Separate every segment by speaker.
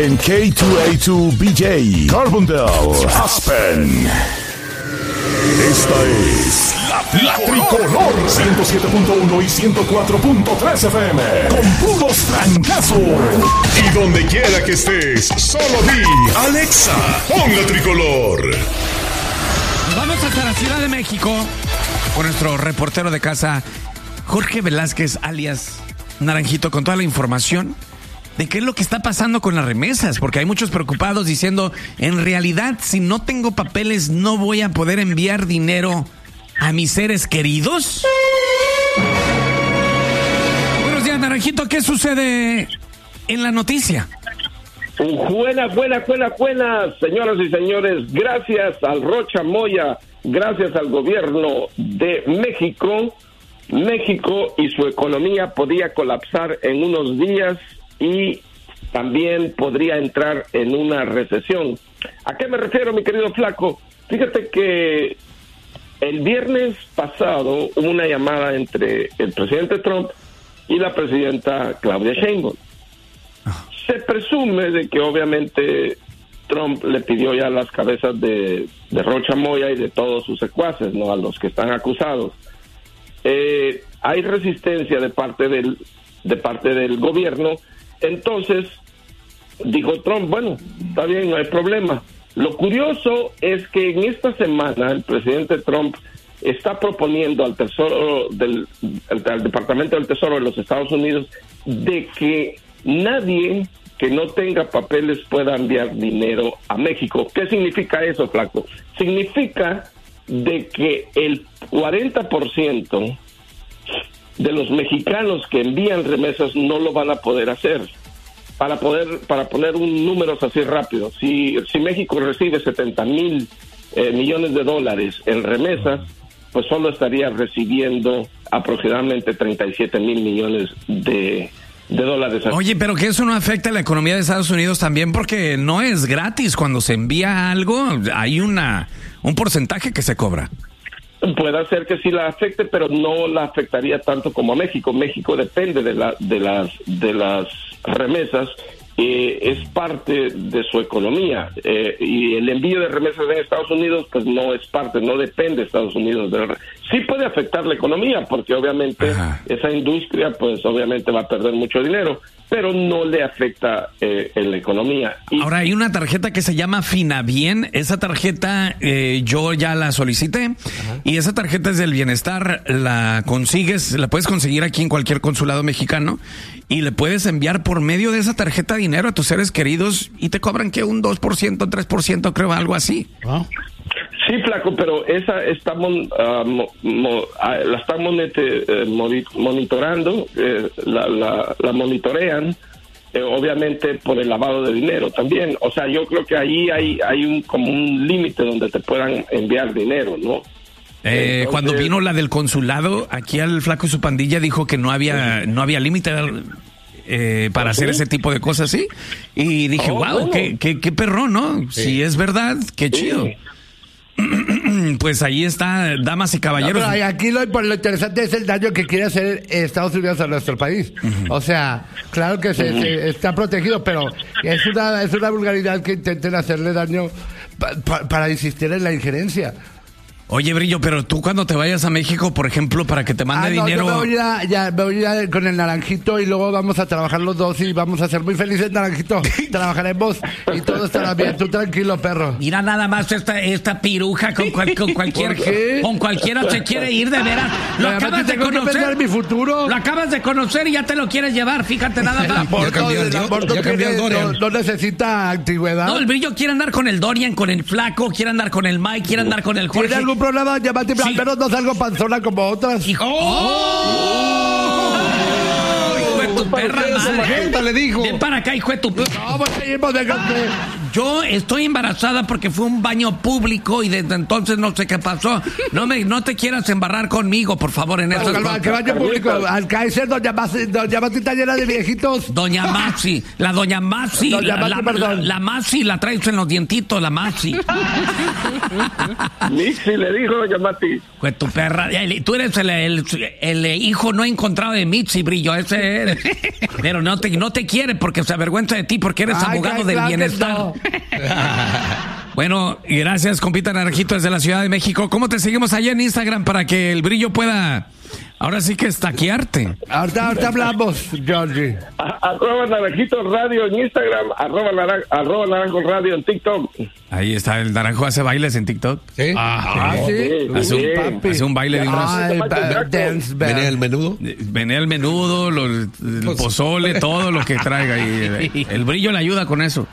Speaker 1: En K2A2BJ, Carbondale, Aspen. Esta es la Tricolor 107.1 y 104.3 FM. Con puros trancazos. Y donde quiera que estés, solo di Alexa, pon la Tricolor.
Speaker 2: Vamos hasta la Ciudad de México con nuestro reportero de casa, Jorge Velázquez, alias Naranjito, con toda la información de qué es lo que está pasando con las remesas, porque hay muchos preocupados diciendo, en realidad, si no tengo papeles, ¿no voy a poder enviar dinero a mis seres queridos? Buenos días, Naranjito, ¿qué sucede en la noticia?
Speaker 3: Buenas, señoras y señores. Gracias al Rocha Moya, gracias al gobierno de México, México y su economía podía colapsar en unos días y también podría entrar en una recesión. ¿A qué me refiero, mi querido Flaco? Fíjate que el viernes pasado hubo una llamada entre el presidente Trump y la presidenta Claudia Sheinbaum. Se presume de que obviamente Trump le pidió ya las cabezas de Rocha Moya y de todos sus secuaces, ¿no?, a los que están acusados. Hay resistencia de parte del gobierno. Entonces dijo Trump, bueno, está bien, no hay problema. Lo curioso es que en esta semana el presidente Trump está proponiendo al al Departamento del Tesoro de los Estados Unidos de que nadie que no tenga papeles pueda enviar dinero a México. ¿Qué significa eso, Flaco? Significa de que el 40% de los mexicanos que envían remesas no lo van a poder hacer. Para poner un número así rápido, si México recibe 70,000 millones de dólares en remesas, pues solo estaría recibiendo aproximadamente 37,000 millones de dólares.
Speaker 2: Oye, pero que eso no afecta a la economía de Estados Unidos también, porque no es gratis. Cuando se envía algo, hay un porcentaje que se cobra.
Speaker 3: Puede ser que sí la afecte, pero no la afectaría tanto como a México. México depende de las remesas, es parte de su economía, y el envío de remesas en Estados Unidos pues no es parte, no depende de Estados Unidos. Sí puede afectar la economía, porque obviamente esa industria pues obviamente va a perder mucho dinero, pero no le afecta en la economía.
Speaker 2: Ahora hay una tarjeta que se llama Finabien. Esa tarjeta yo ya la solicité. Y esa tarjeta es del bienestar. La puedes conseguir aquí en cualquier consulado mexicano y le puedes enviar por medio de esa tarjeta dinero a tus seres queridos y te cobran que un 2%, 3%, creo, algo así.
Speaker 3: Sí, Flaco, pero esa la estamos monitorando, la monitorean, obviamente por el lavado de dinero también. O sea, yo creo que ahí hay como un límite donde te puedan enviar dinero, ¿no?
Speaker 2: Entonces, cuando vino la del consulado, aquí al Flaco y su pandilla dijo que no había límite para hacer ese tipo de cosas, ¿sí? Y dije, wow, bueno. qué perrón, ¿no? Sí. Si es verdad, qué chido. Pues ahí está, damas y caballeros.
Speaker 4: No, pero aquí lo interesante es el daño que quiere hacer Estados Unidos a nuestro país. O sea, claro que se está protegido, pero es una vulgaridad que intenten hacerle daño para insistir en la injerencia.
Speaker 2: Oye, Brillo, pero tú cuando te vayas a México, por ejemplo, para que te mande dinero...
Speaker 4: Yo me voy a ir con el Naranjito y luego vamos a trabajar los dos y vamos a ser muy felices, Naranjito. Trabajaremos y todo estará bien. Tú tranquilo, perro.
Speaker 2: Mira nada más esta piruja con cualquier... Con cualquiera se quiere ir, de veras. Lo acabas de conocer.
Speaker 4: Mi futuro.
Speaker 2: Lo acabas de conocer y ya te lo quieres llevar, fíjate nada más.
Speaker 4: No necesita antigüedad.
Speaker 2: No, el Brillo quiere andar con el Dorian, con el Flaco, quiere andar con el Mike, quiere andar con el Jorge.
Speaker 4: ¿Tiene algún problema? Llámate, al menos no salgo panzona como otras.
Speaker 2: ¡Hijo de tu perra madre!
Speaker 4: Le dijo.
Speaker 2: Ven para acá, hijo de tu...
Speaker 4: No, seguimos,
Speaker 2: Yo estoy embarazada porque fue un baño público y desde entonces no sé qué pasó. No te quieras embarrar conmigo, por favor, en eso.
Speaker 4: ¿Qué baño público? Al caerse doña Masi está llena de viejitos.
Speaker 2: Doña Masi, la doña Masi, la Masi la traes en los dientitos, la Masi.
Speaker 3: Mixi le dijo doña Mati.
Speaker 2: Pues tu perra, tú eres el hijo no encontrado de Mitzi, Brillo, ese eres. Pero no te quiere porque se avergüenza de ti porque eres abogado del bienestar. No. Bueno, y gracias, compita Naranjito, desde la Ciudad de México. ¿Cómo te seguimos allá en Instagram para que el Brillo pueda, ahora sí que estaquearte?
Speaker 4: Ahorita hablamos, Georgie.
Speaker 3: @Naranjito Radio en Instagram, @Naranjo Radio en TikTok.
Speaker 2: Ahí está, el Naranjo hace bailes en TikTok.
Speaker 4: ¿Sí?
Speaker 2: Sí. Hace un baile de unos...
Speaker 5: Venía el menudo.
Speaker 2: Venía el menudo, el pozole, todo lo que traiga ahí. El Brillo le ayuda con eso.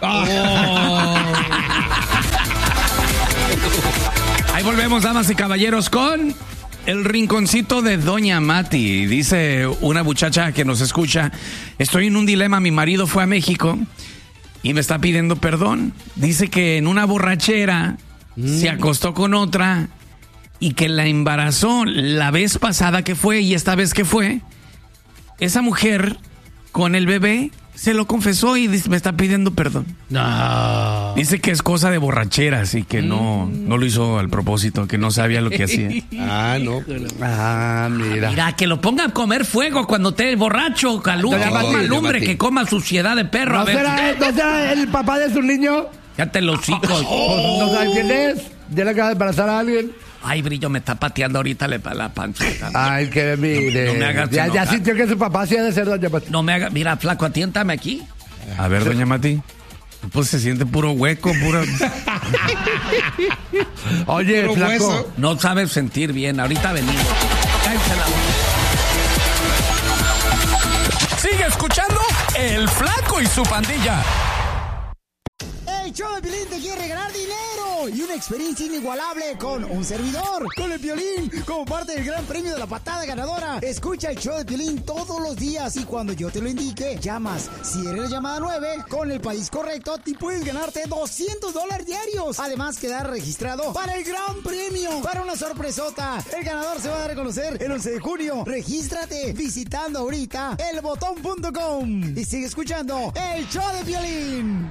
Speaker 2: Ahí volvemos, damas y caballeros, con el rinconcito de Doña Mati. Dice una muchacha que nos escucha: estoy en un dilema, mi marido fue a México y me está pidiendo perdón. Dice que en una borrachera se acostó con otra y que la embarazó la vez pasada que fue y esta vez que fue. Esa mujer con el bebé se lo confesó y dice, me está pidiendo perdón. No. Dice que es cosa de borracheras y que no lo hizo al propósito, que no sabía lo que hacía.
Speaker 5: No.
Speaker 2: Mira, que lo ponga a comer fuego cuando esté borracho, coma lumbre, que coma suciedad de perro.
Speaker 4: ¿No será el papá de su niño?
Speaker 2: Cállate los hijos.
Speaker 4: ¿No sabes quién es? ¿Ya le acaba de embarazar a alguien?
Speaker 2: Ay, Brillo, me está pateando ahorita la pancita.
Speaker 4: Ay, que mire.
Speaker 2: No me hagas
Speaker 4: ya sintió que su papá sí ha de ser doña Mati.
Speaker 2: No me haga. Mira, flaco, atiéntame aquí. A ver, doña Mati. Pues se siente puro hueco, puro...
Speaker 4: Oye,
Speaker 5: puro
Speaker 4: flaco.
Speaker 5: hueso.
Speaker 2: No sabes sentir bien. Ahorita venimos. Cállate la boca.
Speaker 1: Sigue escuchando El Flaco y su pandilla.
Speaker 6: El show de Piolín te quiere regalar dinero y una experiencia inigualable con un servidor, con el Piolín, como parte del gran premio de la patada ganadora. Escucha el show de Piolín todos los días y cuando yo te lo indique, llamas. Si eres la llamada 9, con el país correcto, te puedes ganarte $200 diarios. Además, quedar registrado para el gran premio, para una sorpresota. El ganador se va a dar a conocer el 11 de junio. Regístrate visitando ahorita elbotón.com y sigue escuchando el show de Piolín.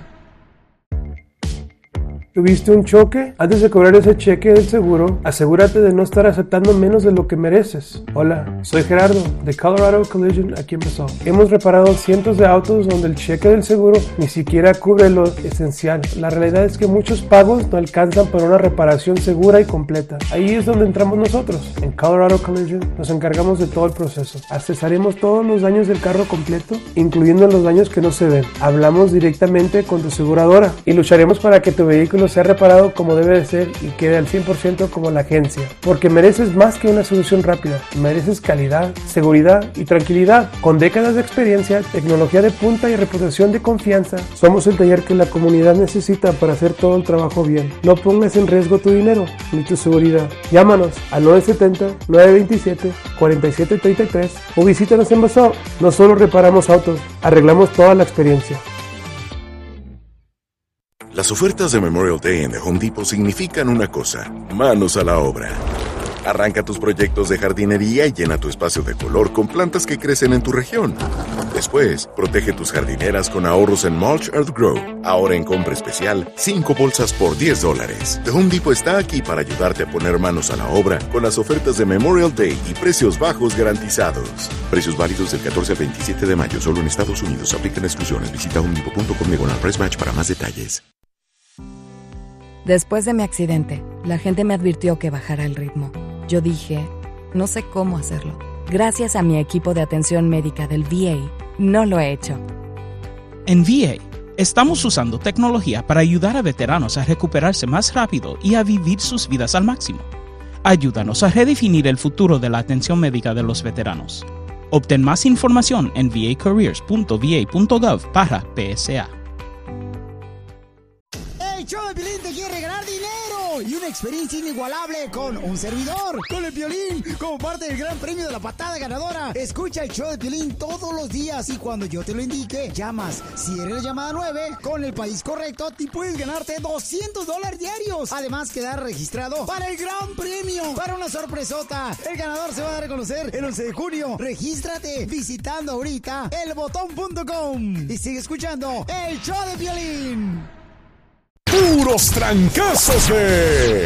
Speaker 7: ¿Tuviste un choque? Antes de cobrar ese cheque del seguro, asegúrate de no estar aceptando menos de lo que mereces. Hola, soy Gerardo, de Colorado Collision, aquí en Paso. Hemos reparado cientos de autos donde el cheque del seguro ni siquiera cubre lo esencial. La realidad es que muchos pagos no alcanzan para una reparación segura y completa. Ahí es donde entramos nosotros. En Colorado Collision nos encargamos de todo el proceso. Accesaremos todos los daños del carro completo, incluyendo los daños que no se ven. Hablamos directamente con tu aseguradora y lucharemos para que tu vehículo sea reparado como debe de ser y quede al 100% como la agencia, porque mereces más que una solución rápida, mereces calidad, seguridad y tranquilidad. Con décadas de experiencia, tecnología de punta y reputación de confianza, somos el taller que la comunidad necesita para hacer todo el trabajo bien. No pongas en riesgo tu dinero ni tu seguridad. Llámanos al 970-927-4733 o visítanos en Basalt. No solo reparamos autos, arreglamos toda la experiencia.
Speaker 1: Las ofertas de Memorial Day en The Home Depot significan una cosa: manos a la obra. Arranca tus proyectos de jardinería y llena tu espacio de color con plantas que crecen en tu región. Después, protege tus jardineras con ahorros en Mulch Earth Grow. Ahora en compra especial, 5 bolsas por $10. The Home Depot está aquí para ayudarte a poner manos a la obra con las ofertas de Memorial Day y precios bajos garantizados. Precios válidos del 14 al 27 de mayo, solo en Estados Unidos. Aplican exclusiones. Visita homedepot.com/price-match para más detalles.
Speaker 8: Después de mi accidente, la gente me advirtió que bajara el ritmo. Yo dije, no sé cómo hacerlo. Gracias a mi equipo de atención médica del VA, no lo he hecho.
Speaker 9: En VA, estamos usando tecnología para ayudar a veteranos a recuperarse más rápido y a vivir sus vidas al máximo. Ayúdanos a redefinir el futuro de la atención médica de los veteranos. Obtén más información en vacareers.va.gov/PSA.
Speaker 6: El show de Piolín te quiere regalar dinero dinero y una experiencia inigualable con un servidor, con el Piolín, como parte del gran premio de la patada ganadora. Escucha el show de Piolín todos los días y cuando yo te lo indique, llamas. Si eres la llamada 9, con el país correcto, te puedes ganarte $200 diarios. Además, quedar registrado para el gran premio, para una sorpresota. El ganador se va a dar a conocer el 11 de junio. Regístrate visitando ahorita elbotón.com y sigue escuchando el show de Piolín.
Speaker 1: Puros trancazos de